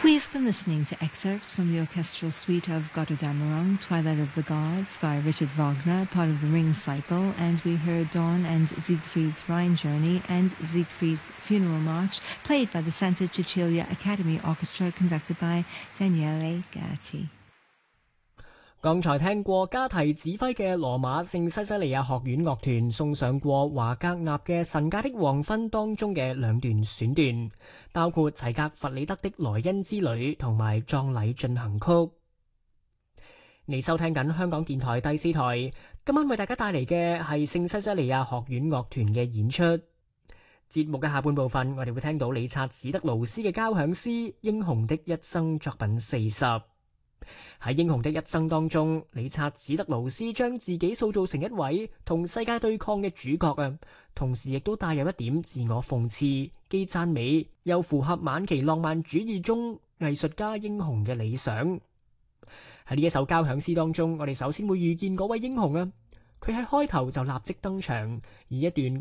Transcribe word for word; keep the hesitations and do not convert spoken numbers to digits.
We've been listening to excerpts from the orchestral suite of Götterdämmerung, Twilight of the Gods by Richard Wagner, part of the Ring cycle, and we heard Dawn and Siegfried's Rhine Journey and Siegfried's Funeral March, played by the Santa Cecilia Academy Orchestra, conducted by Daniele Gatti. 剛才聽過加提指揮嘅羅馬聖西西利亞學院樂團送上過華格納嘅《神界的黃昏》當中嘅兩段選段，包括齊格弗里德的萊茵之旅同埋葬禮進行曲。你收聽緊香港電台第四台，今晚為大家帶嚟嘅係聖西西利亞學院樂團嘅演出。節目嘅下半部分，我哋會聽到理察史德勞斯嘅交響詩《英雄的一生》作品四十。喺英雄的一生當中，理察史德勞斯將自己塑造成一位同世界對抗嘅主角啊，同時亦都帶有一點自我諷刺，既讚美又符合晚期浪漫主義中藝術家英雄嘅理想。喺呢一首交響詩當中，我哋首先會遇見嗰位英雄啊，佢喺開頭就立即登場，以一段